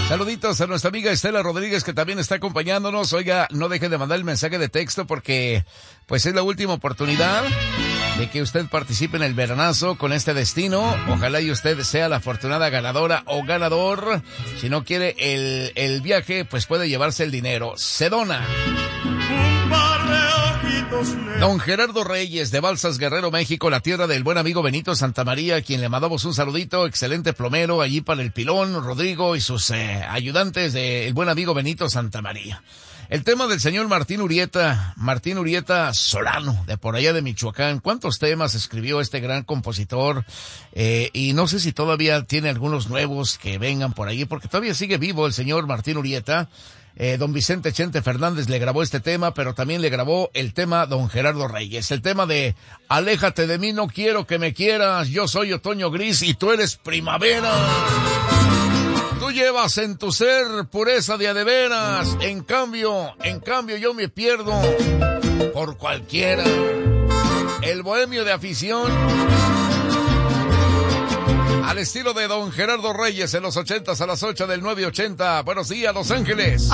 Saluditos a nuestra amiga Estela Rodríguez, que también está acompañándonos. Oiga, no dejen de mandar el mensaje de texto porque pues es la última oportunidad de que usted participe en el veranazo con este destino. Ojalá y usted sea la afortunada ganadora o ganador. Si no quiere el viaje, pues puede llevarse el dinero. Sedona. Don Gerardo Reyes de Balsas, Guerrero, México, la tierra del buen amigo Benito Santamaría, a quien le mandamos un saludito. Excelente plomero allí para el Pilón, Rodrigo y sus ayudantes del buen amigo Benito Santamaría. El tema del señor Martín Urieta Solano, de por allá de Michoacán. ¿Cuántos temas escribió este gran compositor? Y no sé si todavía tiene algunos nuevos que vengan por allí, porque todavía sigue vivo el señor Martín Urieta. Don Vicente Chente Fernández le grabó este tema, pero también le grabó el tema don Gerardo Reyes. El tema de Aléjate de mí, no quiero que me quieras, yo soy otoño gris y tú eres primavera. Tú llevas en tu ser pureza de veras, en cambio yo me pierdo por cualquiera. El bohemio de afición, al estilo de don Gerardo Reyes en los 80s a las 8 del 980. Buenos días, Los Ángeles.